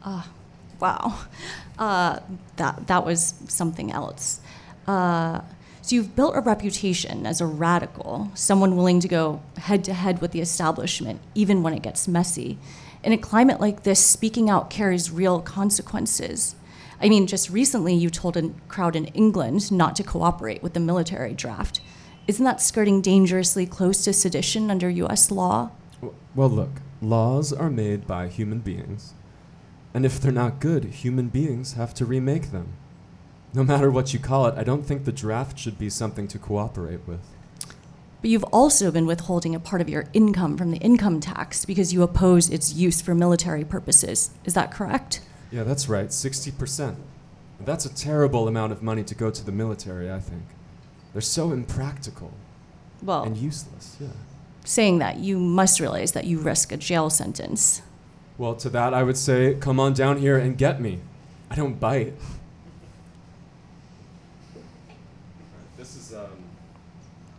Wow. That was something else. So you've built a reputation as a radical, someone willing to go head-to-head with the establishment, even when it gets messy. In a climate like this, speaking out carries real consequences. I mean, just recently you told a crowd in England not to cooperate with the military draft. Isn't that skirting dangerously close to sedition under US law? Well, look, laws are made by human beings. And if they're not good, human beings have to remake them. No matter what you call it, I don't think the draft should be something to cooperate with. But you've also been withholding a part of your income from the income tax because you oppose its use for military purposes. Is that correct? Yeah, that's right, 60%. That's a terrible amount of money to go to the military, I think. They're so impractical and useless, yeah. Saying that, you must realize that you risk a jail sentence. Well, to that I would say, come on down here and get me. I don't bite. This is